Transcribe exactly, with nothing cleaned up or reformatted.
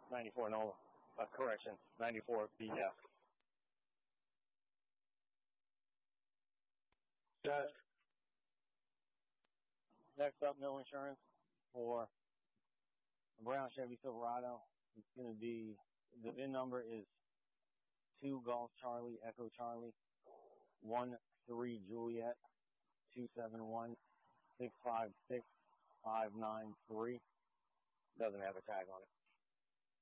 ninety-four Nola. Uh, correction, ninety-four B F. Set. Next up, no insurance for a brown Chevy Silverado. It's going to be, the V I N number is two Golf Charlie Echo Charlie one three Juliet two seven one six five six five nine three. Doesn't have a tag on it.